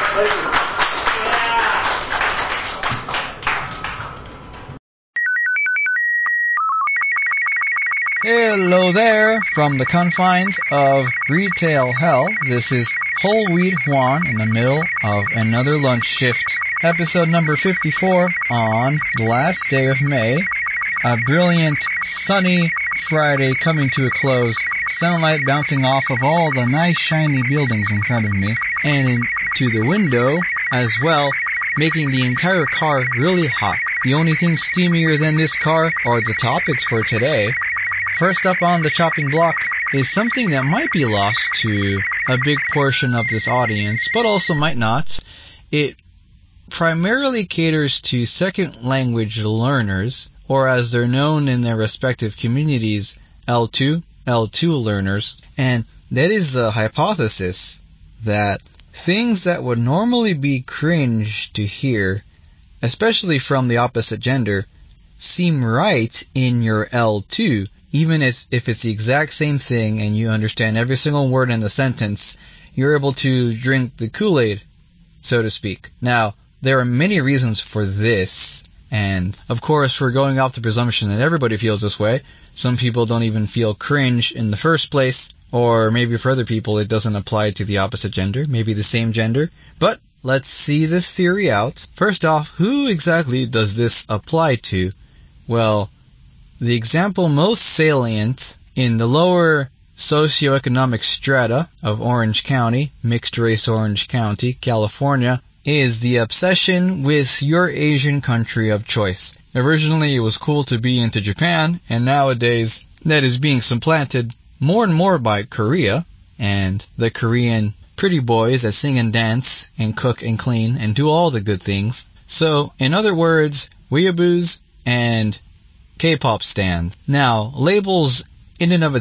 Hello there, from the confines of retail hell. This is Whole Wheat Juan in the middle of another lunch shift. Episode number 54 on the last day of May. A brilliant, sunny Friday coming to a close. Sunlight bouncing off of all the nice shiny buildings in front of me and into the window as well, making the entire car really hot. The only thing steamier than this car are the topics for today. First up on the chopping block is something that might be lost to a big portion of this audience, but also might not. It primarily caters to second language learners, or as they're known in their respective communities, L2 learners. And that is the hypothesis that things that would normally be cringe to hear, especially from the opposite gender, seem right in your L2. Even if it's the exact same thing and you understand every single word in the sentence, you're able to drink the Kool-Aid, so to speak. Now, there are many reasons for this, and of course we're going off the presumption that everybody feels this way. Some people don't even feel cringe in the first place, or maybe for other people it doesn't apply to the opposite gender, maybe the same gender. But let's see this theory out. First off, who exactly does this apply to? Well, the example most salient in the lower socioeconomic strata of Orange County, mixed-race Orange County, California, is the obsession with your Asian country of choice. Originally, it was cool to be into Japan, and nowadays that is being supplanted more and more by Korea, and the Korean pretty boys that sing and dance and cook and clean and do all the good things. So, in other words, weeaboos and K-pop stand. Now, labels in and of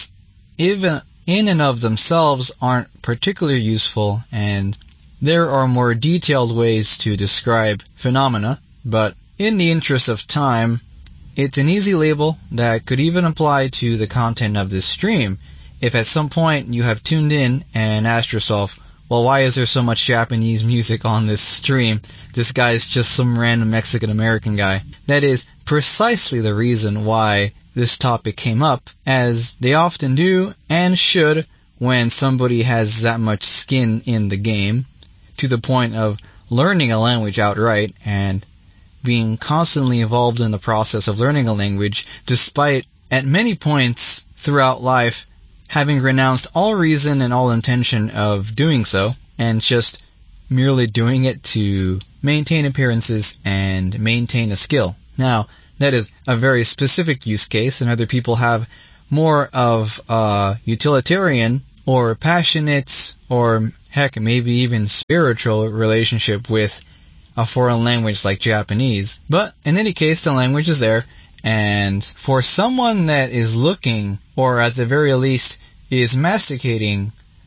themselves aren't particularly useful, and there are more detailed ways to describe phenomena, but in the interest of time, it's an easy label that could even apply to the content of this stream. If at some point you have tuned in and asked yourself, well, why is there so much Japanese music on this stream? This guy's just some random Mexican-American guy. That is precisely the reason why this topic came up, as they often do and should when somebody has that much skin in the game, to the point of learning a language outright and being constantly involved in the process of learning a language, despite at many points throughout life having renounced all reason and all intention of doing so, and just merely doing it to maintain appearances and maintain a skill. Now, that is a very specific use case, and other people have more of a utilitarian or passionate or heck, maybe even spiritual relationship with a foreign language like Japanese. But in any case, the language is there, and for someone that is looking, or at the very least is masticating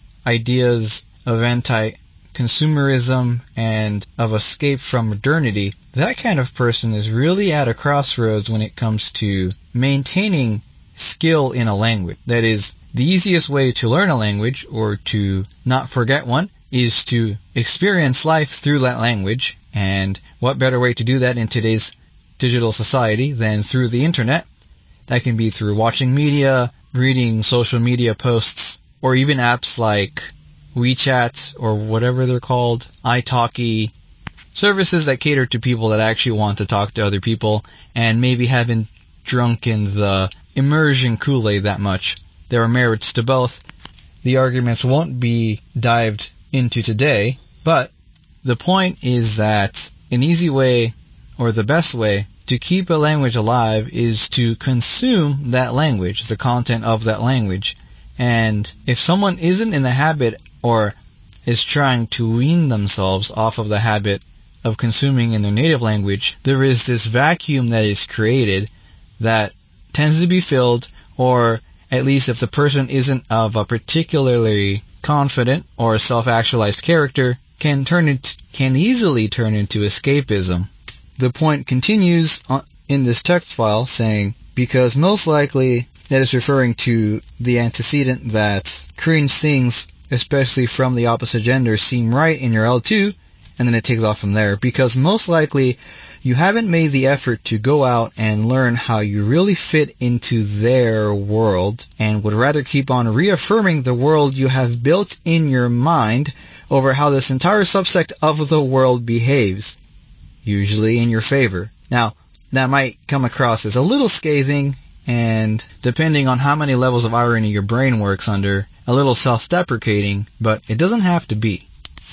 ideas of anti-consumerism and of escape from modernity, that kind of person is really at a crossroads when it comes to maintaining skill in a language. That is, the easiest way to learn a language, or to not forget one, is to experience life through that language. And what better way to do that in today's digital society than through the internet? That can be through watching media, reading social media posts, or even apps like WeChat or whatever they're called, italki, services that cater to people that actually want to talk to other people and maybe haven't drunk in the immersion Kool-Aid that much. There are merits to both. The arguments won't be dived into today, but the point is that an easy way, or the best way, to keep a language alive is to consume that language, the content of that language. And if someone isn't in the habit, or is trying to wean themselves off of the habit of consuming in their native language, there is this vacuum that is created that tends to be filled, or at least if the person isn't of a particularly confident or self-actualized character, can easily turn into escapism. The point continues in this text file saying, because most likely that is referring to the antecedent that cringe things especially from the opposite gender, seem right in your L2, and then it takes off from there, because most likely you haven't made the effort to go out and learn how you really fit into their world, and would rather keep on reaffirming the world you have built in your mind over how this entire subsect of the world behaves, usually in your favor. Now, that might come across as a little scathing, and depending on how many levels of irony your brain works under, a little self-deprecating, but it doesn't have to be.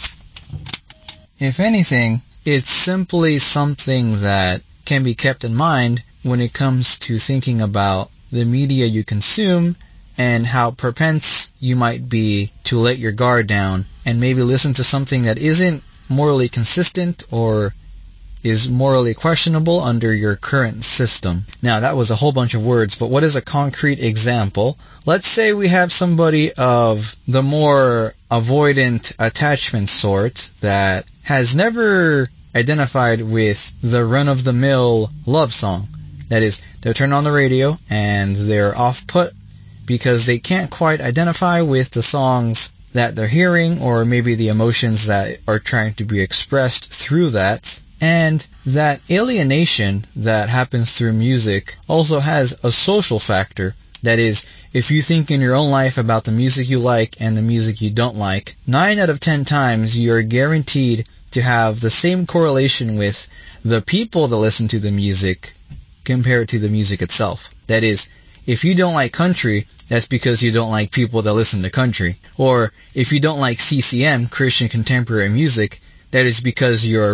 If anything, it's simply something that can be kept in mind when it comes to thinking about the media you consume and how propense you might be to let your guard down and maybe listen to something that isn't morally consistent or is morally questionable under your current system. Now, that was a whole bunch of words, but what is a concrete example? Let's say we have somebody of the more avoidant attachment sort that has never identified with the run-of-the-mill love song. That is, they'll turn on the radio and they're off-put because they can't quite identify with the songs that they're hearing, or maybe the emotions that are trying to be expressed through that. And that alienation that happens through music also has a social factor. That is, if you think in your own life about the music you like and the music you don't like, 9 out of 10 times you're guaranteed to have the same correlation with the people that listen to the music compared to the music itself. That is, if you don't like country, that's because you don't like people that listen to country. Or if you don't like CCM, Christian Contemporary Music, that is because you are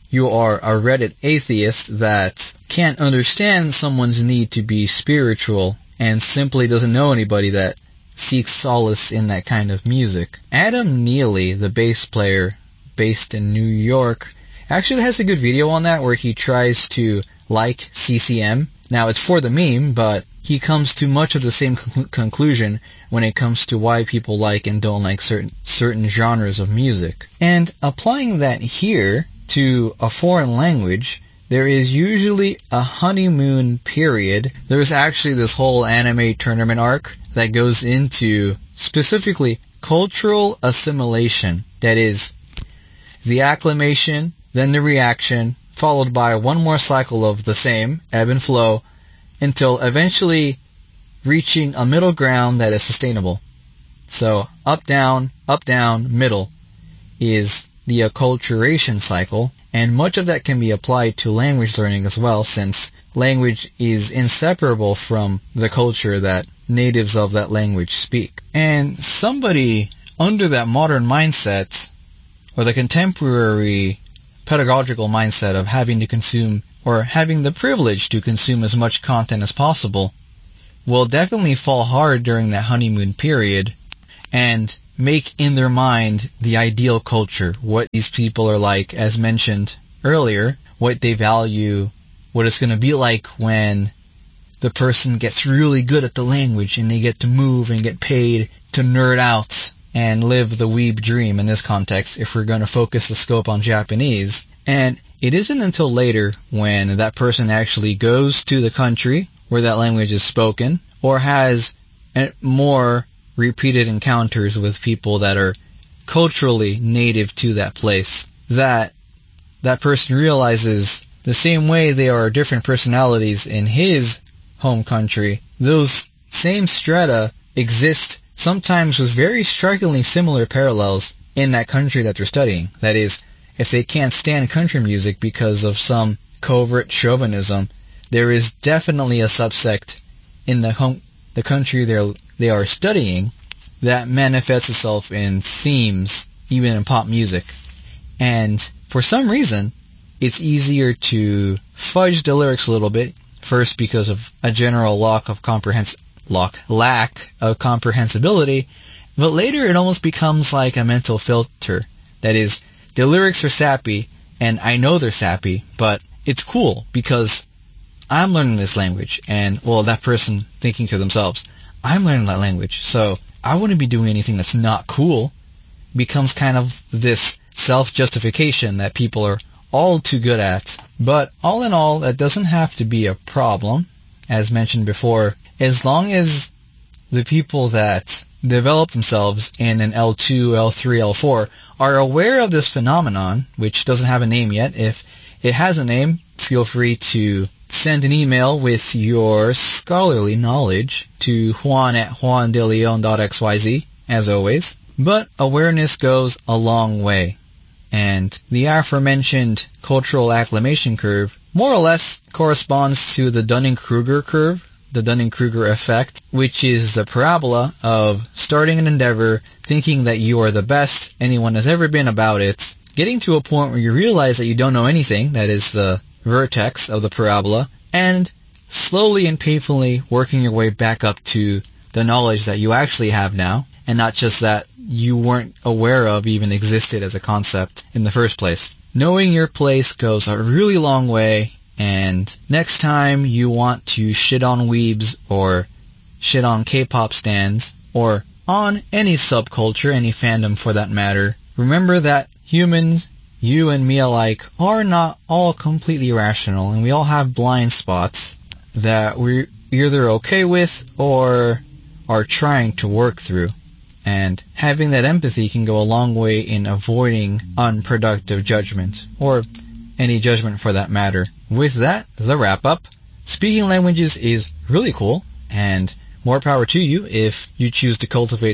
a Reddit atheist that can't understand someone's need to be spiritual and simply doesn't know anybody that seeks solace in that kind of music. Adam Neely, the bass player based in New York, actually has a good video on that where he tries to like CCM. Now, it's for the meme, but he comes to much of the same conclusion when it comes to why people like and don't like certain genres of music. And applying that here to a foreign language, there is usually a honeymoon period. There's actually this whole anime tournament arc that goes into specifically cultural assimilation. That is, the acclamation, then the reaction, followed by one more cycle of the same, ebb and flow, until eventually reaching a middle ground that is sustainable. So up, down, middle is the acculturation cycle, and much of that can be applied to language learning as well, since language is inseparable from the culture that natives of that language speak. And somebody under that modern mindset, or the contemporary pedagogical mindset of having to consume, or having the privilege to consume as much content as possible, will definitely fall hard during that honeymoon period and make in their mind the ideal culture, what these people are like, as mentioned earlier, what they value, what it's going to be like when the person gets really good at the language and they get to move and get paid to nerd out and live the weeb dream in this context, if we're going to focus the scope on Japanese. And it isn't until later when that person actually goes to the country where that language is spoken, or has more repeated encounters with people that are culturally native to that place, that person realizes the same way there are different personalities in his home country, those same strata exist sometimes with very strikingly similar parallels in that country that they're studying. That is, if they can't stand country music because of some covert chauvinism, there is definitely a subsect in the country they are studying that manifests itself in themes, even in pop music. And for some reason, it's easier to fudge the lyrics a little bit, first because of a general lack of comprehensibility, but later it almost becomes like a mental filter. That is, the lyrics are sappy, and I know they're sappy, but it's cool because I'm learning this language, and, well, that person thinking to themselves, I'm learning that language, so I wouldn't be doing anything that's not cool, becomes kind of this self-justification that people are all too good at. But all in all, that doesn't have to be a problem, as mentioned before, as long as the people that develop themselves in an L2, L3, L4 are aware of this phenomenon, which doesn't have a name yet. If it has a name, feel free to send an email with your scholarly knowledge to juan@juandeleon.xyz, as always. But awareness goes a long way. And the aforementioned cultural acclimation curve more or less corresponds to the Dunning-Kruger curve, the Dunning-Kruger effect, which is the parabola of starting an endeavor, thinking that you are the best anyone has ever been about it, getting to a point where you realize that you don't know anything, that is the vertex of the parabola, and slowly and painfully working your way back up to the knowledge that you actually have now, and not just that you weren't aware of even existed as a concept in the first place. Knowing your place goes a really long way, and next time you want to shit on weebs or shit on K-pop stans or on any subculture, any fandom for that matter, remember that humans, you and me alike, are not all completely rational, and we all have blind spots that we're either okay with or are trying to work through. And having that empathy can go a long way in avoiding unproductive judgment, or any judgment for that matter. With that, the wrap-up. Speaking languages is really cool, and more power to you if you choose to cultivate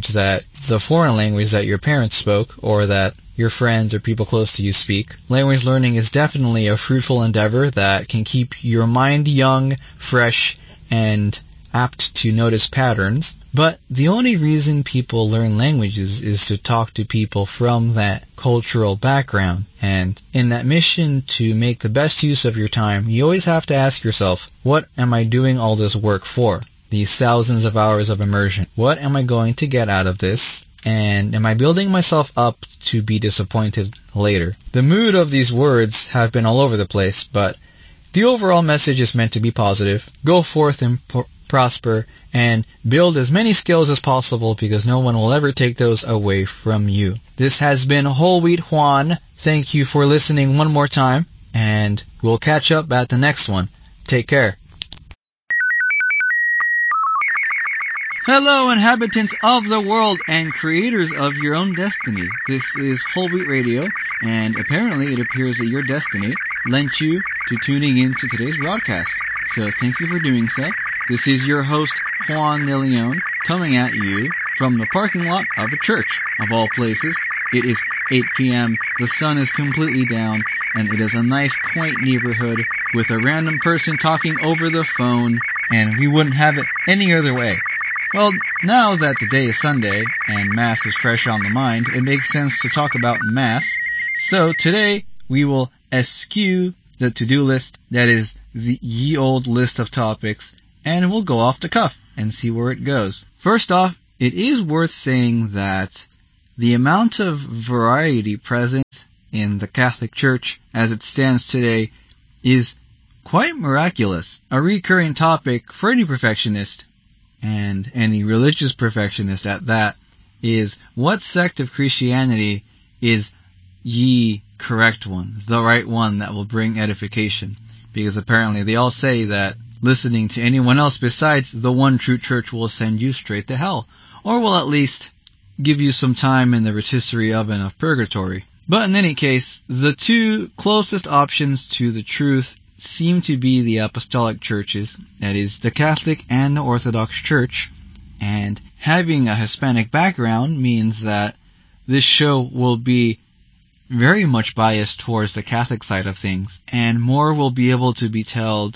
the foreign language that your parents spoke, or that your friends or people close to you speak. Language learning is definitely a fruitful endeavor that can keep your mind young, fresh, and apt to notice patterns. But the only reason people learn languages is to talk to people from that cultural background. And in that mission to make the best use of your time, you always have to ask yourself, what am I doing all this work for? These thousands of hours of immersion. What am I going to get out of this? And am I building myself up to be disappointed later? The mood of these words have been all over the place, but the overall message is meant to be positive. Go forth and prosper, and build as many skills as possible, because no one will ever take those away from you. This has been Whole Wheat Juan. Thank you for listening one more time, and we'll catch up at the next one. Take care. Hello, inhabitants of the world and creators of your own destiny. This is Whole Wheat Radio, and apparently it appears that your destiny lent you to tuning in to today's broadcast. So thank you for doing so. This is your host, Juan de Leon, coming at you from the parking lot of a church, of all places. It is 8 p.m., the sun is completely down, and it is a nice, quaint neighborhood with a random person talking over the phone, and we wouldn't have it any other way. Well, now that the day is Sunday, and Mass is fresh on the mind, it makes sense to talk about Mass. So today, we will eschew the to-do list, that is, the ye old list of topics, and we'll go off the cuff and see where it goes. First off, it is worth saying that the amount of variety present in the Catholic Church as it stands today is quite miraculous. A recurring topic for any perfectionist, and any religious perfectionist at that, is what sect of Christianity is ye correct one, the right one that will bring edification. Because apparently they all say that listening to anyone else besides the one true church will send you straight to hell, or will at least give you some time in the rotisserie oven of purgatory. But in any case, the two closest options to the truth seem to be the apostolic churches, that is, the Catholic and the Orthodox Church, and having a Hispanic background means that this show will be very much biased towards the Catholic side of things, and more will be able to be told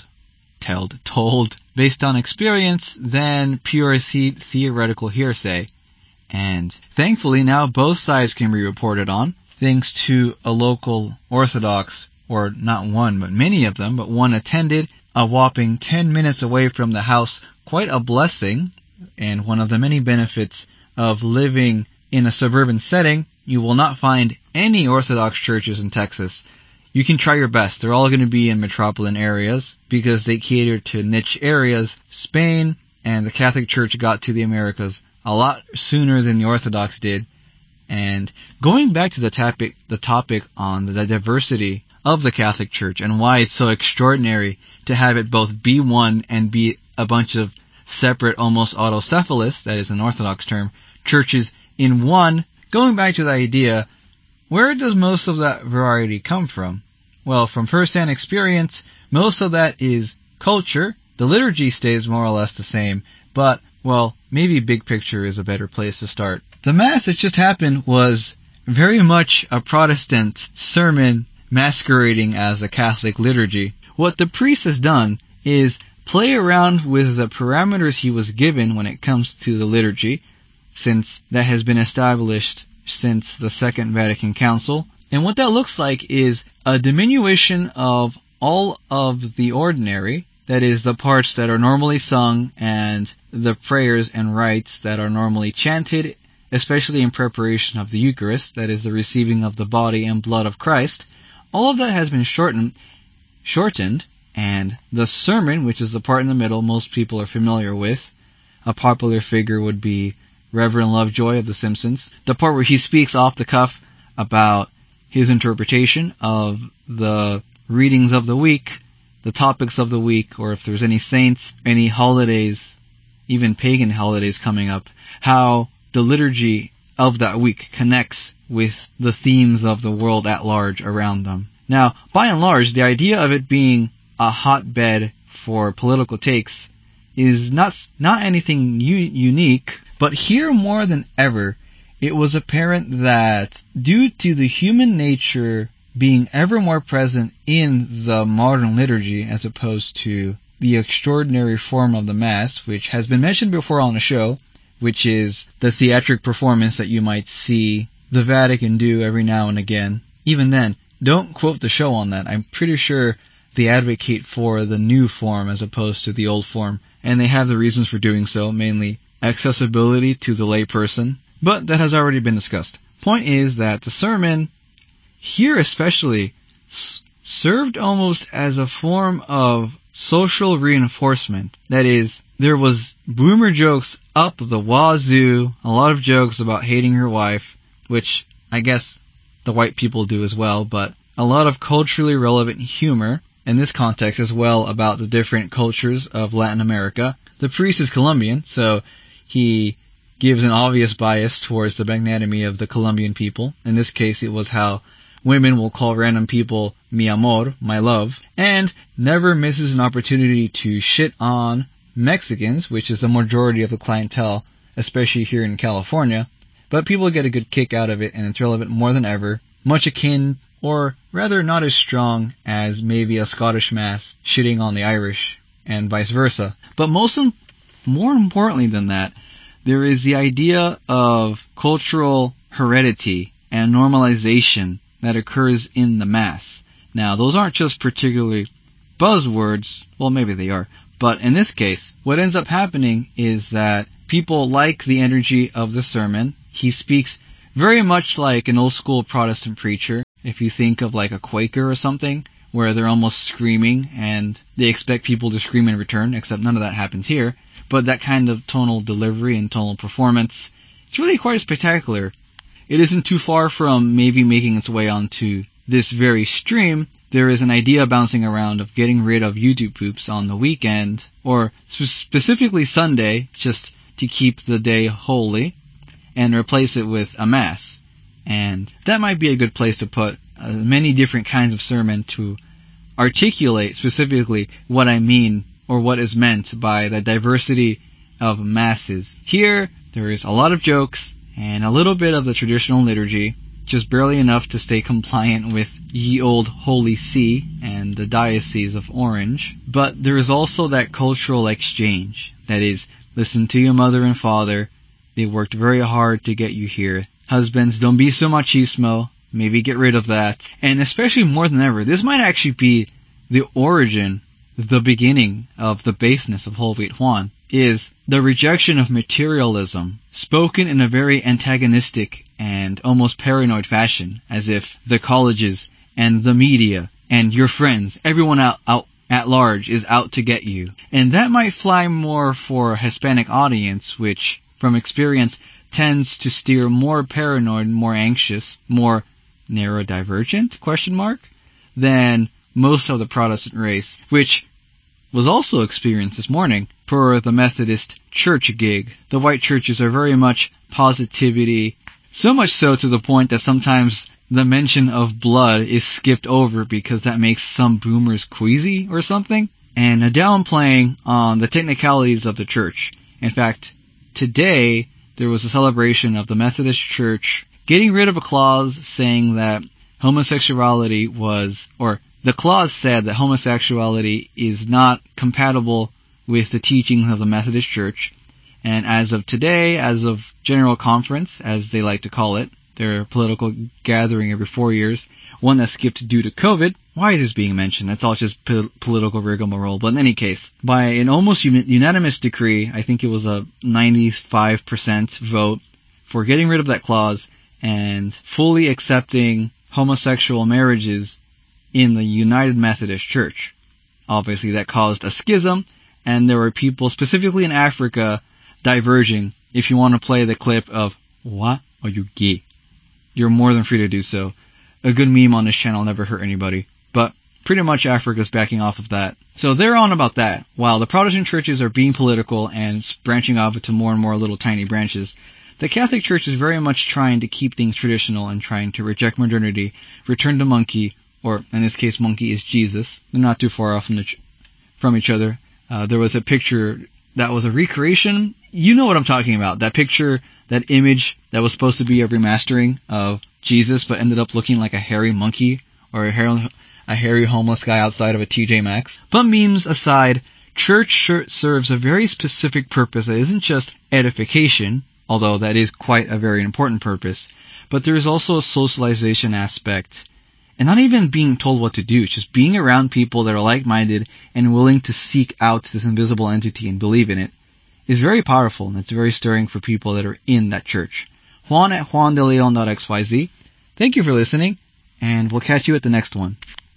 based on experience than pure theoretical hearsay. And thankfully now both sides can be reported on, thanks to a local Orthodox, or not one, but many of them, but one attended a whopping 10 minutes away from the house. Quite a blessing, and one of the many benefits of living in a suburban setting. You will not find any Orthodox churches in Texas. You can try your best. They're all going to be in metropolitan areas because they cater to niche areas. Spain and the Catholic Church got to the Americas a lot sooner than the Orthodox did. And going back to the topic on the diversity of the Catholic Church and why it's so extraordinary to have it both be one and be a bunch of separate, almost autocephalous, that is an Orthodox term, churches in one. Going back to the idea, where does most of that variety come from? Well, from first-hand experience, most of that is culture. The liturgy stays more or less the same, but, well, maybe big picture is a better place to start. The Mass that just happened was very much a Protestant sermon masquerading as a Catholic liturgy. What the priest has done is play around with the parameters he was given when it comes to the liturgy, since that has been established since the Second Vatican Council. And what that looks like is a diminution of all of the ordinary, that is, the parts that are normally sung and the prayers and rites that are normally chanted, especially in preparation of the Eucharist, that is, the receiving of the body and blood of Christ. All of that has been shortened, and the sermon, which is the part in the middle most people are familiar with, a popular figure would be Reverend Lovejoy of The Simpsons, the part where he speaks off the cuff about his interpretation of the readings of the week, the topics of the week, or if there's any saints, any holidays, even pagan holidays coming up, how the liturgy of that week connects with the themes of the world at large around them. Now, by and large, the idea of it being a hotbed for political takes is not anything unique, but here more than ever, it was apparent that due to the human nature being ever more present in the modern liturgy as opposed to the extraordinary form of the Mass, which has been mentioned before on the show, which is the theatric performance that you might see the Vatican do every now and again. Even then, don't quote the show on that. I'm pretty sure they advocate for the new form as opposed to the old form, and they have the reasons for doing so, mainly accessibility to the layperson, but that has already been discussed. Point is that the sermon, here especially, served almost as a form of social reinforcement. That is, there was boomer jokes up the wazoo, a lot of jokes about hating your wife, which I guess the white people do as well, but a lot of culturally relevant humor in this context as well about the different cultures of Latin America. The priest is Colombian, so he gives an obvious bias towards the magnanimity of the Colombian people. In this case, it was how women will call random people mi amor, my love, and never misses an opportunity to shit on Mexicans, which is the majority of the clientele, especially here in California. But people get a good kick out of it, and it's relevant more than ever, much akin, or rather not as strong as maybe a Scottish Mass shitting on the Irish, and vice versa. But more importantly than that, there is the idea of cultural heredity and normalization that occurs in the Mass. Now, those aren't just particularly buzzwords, well, maybe they are, but in this case, what ends up happening is that people like the energy of the sermon. He speaks very much like an old-school Protestant preacher, if you think of like a Quaker or something, where they're almost screaming, and they expect people to scream in return, except none of that happens here. But that kind of tonal delivery and tonal performance, it's really quite spectacular. It isn't too far from maybe making its way onto this very stream. There is an idea bouncing around of getting rid of YouTube poops on the weekend, or specifically Sunday, just to keep the day holy, and replace it with a Mass. And that might be a good place to put many different kinds of sermon to articulate specifically what I mean or what is meant by the diversity of Masses. Here, there is a lot of jokes and a little bit of the traditional liturgy, just barely enough to stay compliant with ye old Holy See and the Diocese of Orange. But there is also that cultural exchange. That is, listen to your mother and father. They worked very hard to get you here. Husbands, don't be so machismo. Maybe get rid of that. And especially more than ever, this might actually be the origin, the beginning of the baseness of Whole Wheat Juan, is the rejection of materialism, spoken in a very antagonistic and almost paranoid fashion, as if the colleges and the media and your friends, everyone out at large is out to get you. And that might fly more for a Hispanic audience, which, from experience, tends to steer more paranoid, more anxious, more neurodivergent, than most of the Protestant race, which was also experienced this morning for the Methodist church gig. The white churches are very much positivity, so much so to the point that sometimes the mention of blood is skipped over because that makes some boomers queasy or something, and a downplaying on the technicalities of the church. In fact, today there was a celebration of the Methodist Church getting rid of a clause saying that homosexuality was, or the clause said that homosexuality is not compatible with the teachings of the Methodist Church. And as of today, as of General Conference, as they like to call it, their political gathering every 4 years, one that skipped due to COVID. Why it is being mentioned? That's all just political rigmarole. But in any case, by an almost unanimous decree, I think it was a 95% vote for getting rid of that clause and fully accepting homosexual marriages in the United Methodist Church. Obviously, that caused a schism, and there were people, specifically in Africa, diverging. If you want to play the clip of, "What? Are you gay?" You're more than free to do so. A good meme on this channel never hurt anybody. But pretty much Africa's backing off of that. So they're on about that. While the Protestant churches are being political and branching off into more and more little tiny branches, the Catholic Church is very much trying to keep things traditional and trying to reject modernity, return to monkey, or in this case monkey is Jesus. They're not too far off from each other. There was a picture that was a recreation. You know what I'm talking about. That picture, that image that was supposed to be a remastering of Jesus but ended up looking like a hairy monkey or a hairy homeless guy outside of a TJ Maxx. But memes aside, church serves a very specific purpose that isn't just edification, although that is quite a very important purpose, but there is also a socialization aspect. And not even being told what to do, just being around people that are like-minded and willing to seek out this invisible entity and believe in it is very powerful, and it's very stirring for people that are in that church. Juan at juandeleon.xyz. Thank you for listening, and we'll catch you at the next one.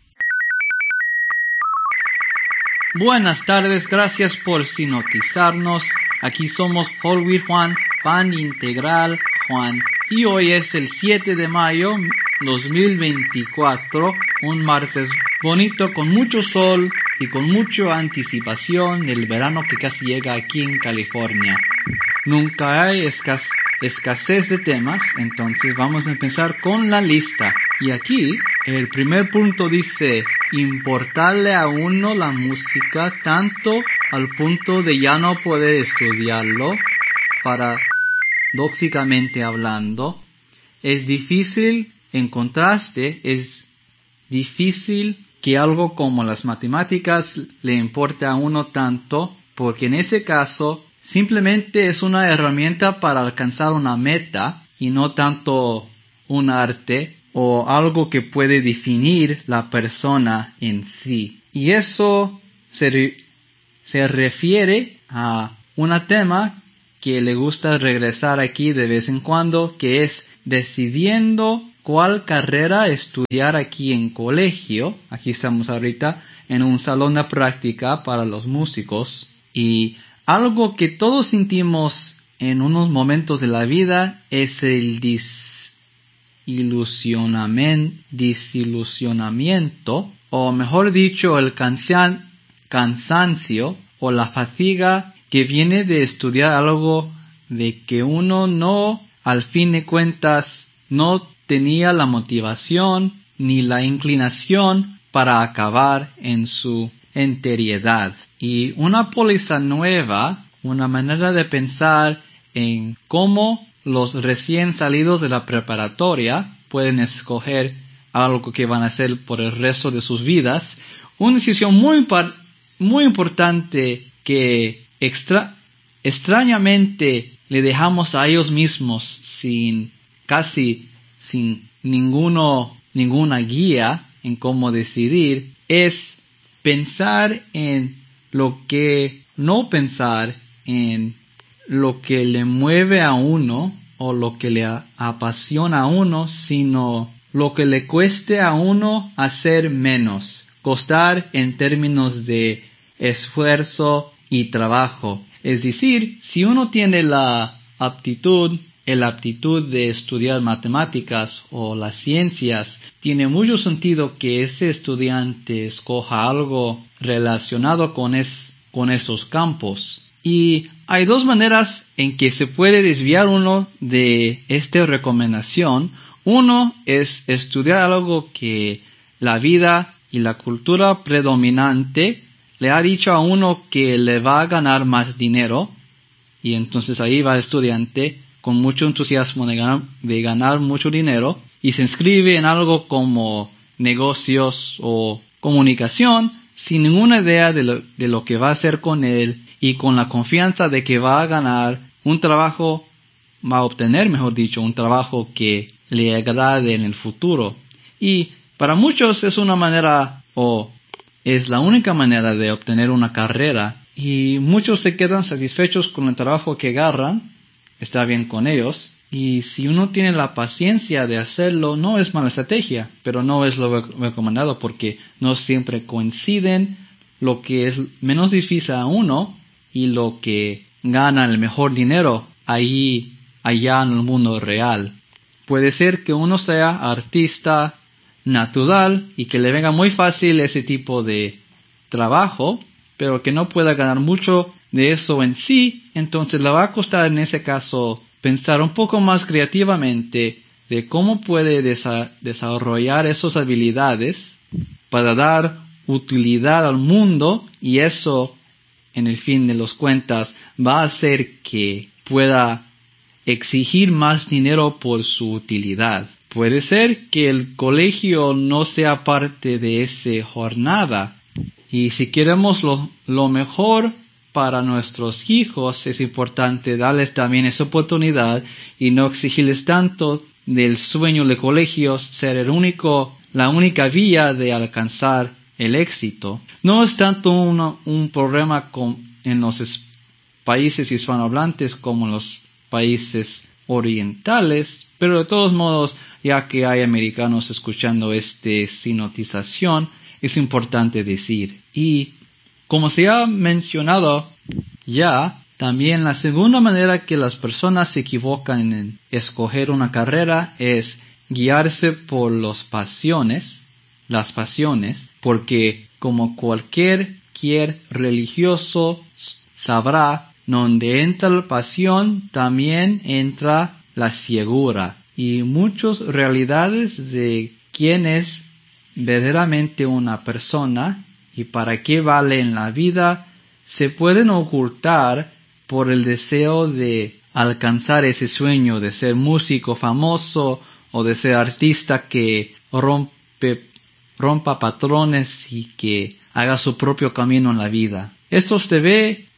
Buenas tardes, gracias por sintonizarnos. Aquí somos Whole Wheat Juan, Pan Integral Juan, y hoy es el 7 de mayo 2024, un martes bonito con mucho sol y con mucha anticipación del verano que casi llega aquí en California. Nunca hay escasez de temas, entonces vamos a empezar con la lista. Y aquí el primer punto dice, importarle a uno la música tanto al punto de ya no poder estudiarlo, paradójicamente hablando. Es difícil, en contraste, es difícil que algo como las matemáticas le importe a uno tanto, porque en ese caso simplemente es una herramienta para alcanzar una meta y no tanto un arte o algo que puede definir la persona en sí. Y eso se refiere a un tema que le gusta regresar aquí de vez en cuando, que es decidiendo cuál carrera estudiar aquí en colegio. Aquí estamos ahorita en un salón de práctica para los músicos, y algo que todos sentimos en unos momentos de la vida es el desilusionamiento, o mejor dicho, el cansancio o la fatiga que viene de estudiar algo de que uno no, al fin de cuentas, no tenía la motivación ni la inclinación para acabar en su enteriedad. Y una póliza nueva, una manera de pensar en cómo los recién salidos de la preparatoria pueden escoger algo que van a hacer por el resto de sus vidas. Una decisión muy importante que extrañamente le dejamos a ellos mismos sin ninguna guía en cómo decidir, es pensar en no pensar en lo que le mueve a uno o lo que le apasiona a uno, sino lo que le cueste a uno hacer menos. Costar en términos de esfuerzo y trabajo. Es decir, si uno tiene la aptitud la aptitud de estudiar matemáticas o las ciencias, tiene mucho sentido que ese estudiante escoja algo relacionado con esos campos. Y hay dos maneras en que se puede desviar uno de esta recomendación. Uno es estudiar algo que la vida y la cultura predominante le ha dicho a uno que le va a ganar más dinero, y entonces ahí va el estudiante con mucho entusiasmo de ganar mucho dinero y se inscribe en algo como negocios o comunicación sin ninguna idea de lo que va a hacer con él, y con la confianza de que va a obtener, mejor dicho, un trabajo que le agrade en el futuro. Y para muchos es una manera, o es la única manera de obtener una carrera, y muchos se quedan satisfechos con el trabajo que agarran, está bien con ellos, y si uno tiene la paciencia de hacerlo, no es mala estrategia, pero no es lo recomendado porque no siempre coinciden lo que es menos difícil a uno y lo que gana el mejor dinero allá en el mundo real. Puede ser que uno sea artista natural y que le venga muy fácil ese tipo de trabajo, pero que no pueda ganar mucho de eso en sí, entonces le va a costar en ese caso pensar un poco más creativamente de cómo puede desarrollar esas habilidades para dar utilidad al mundo, y eso en el fin de los cuentas va a hacer que pueda exigir más dinero por su utilidad. Puede ser que el colegio no sea parte de esa jornada, y si queremos lo mejor para nuestros hijos, es importante darles también esa oportunidad y no exigirles tanto del sueño de colegios ser la única vía de alcanzar el éxito. No es tanto un problema en los países hispanohablantes como en los países orientales, pero de todos modos, ya que hay americanos escuchando esta sinotización, es importante decir. Y como se ha mencionado ya, también la segunda manera que las personas se equivocan en escoger una carrera es guiarse por las pasiones, porque como cualquier religioso sabrá, donde entra la pasión también entra la ciegura, y muchas realidades de quién es verdaderamente una persona y para qué vale en la vida se pueden ocultar por el deseo de alcanzar ese sueño de ser músico famoso o de ser artista que rompa patrones y que haga su propio camino en la vida. Esto se ve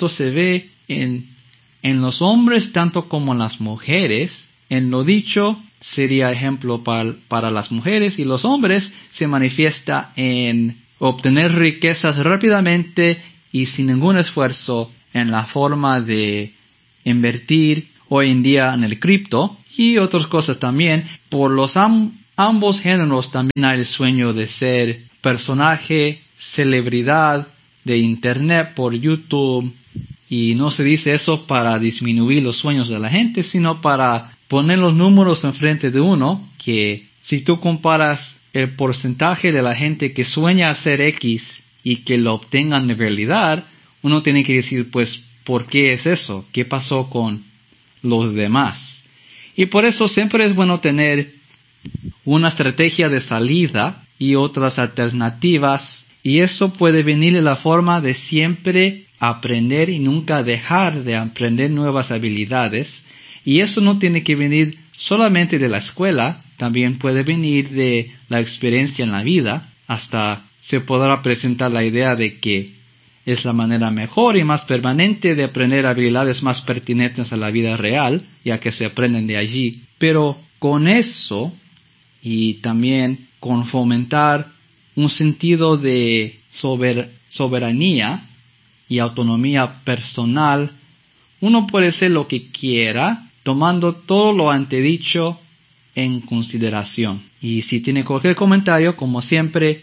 en los hombres tanto como en las mujeres. En lo dicho sería ejemplo para las mujeres, y los hombres se manifiesta en obtener riquezas rápidamente y sin ningún esfuerzo en la forma de invertir hoy en día en el cripto y otras cosas también. Por los ambos géneros también hay el sueño de ser personaje, celebridad de internet por YouTube, y no se dice eso para disminuir los sueños de la gente, sino para poner los números enfrente de uno, que si tú comparas el porcentaje de la gente que sueña hacer X y que lo obtengan de realidad, uno tiene que decir, pues, ¿por qué es eso? ¿Qué pasó con los demás? Y por eso siempre es bueno tener una estrategia de salida y otras alternativas, y eso puede venir de la forma de siempre aprender y nunca dejar de aprender nuevas habilidades. Y eso no tiene que venir solamente de la escuela, también puede venir de la experiencia en la vida. Hasta se podrá presentar la idea de que es la manera mejor y más permanente de aprender habilidades más pertinentes a la vida real, ya que se aprenden de allí. Pero con eso, y también con fomentar un sentido de soberanía y autonomía personal, uno puede ser lo que quiera, tomando todo lo antedicho en consideración. Y si tiene cualquier comentario, como siempre,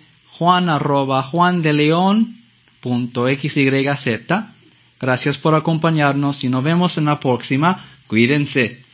juan@juandeleon.xyz. Gracias por acompañarnos y nos vemos en la próxima. Cuídense.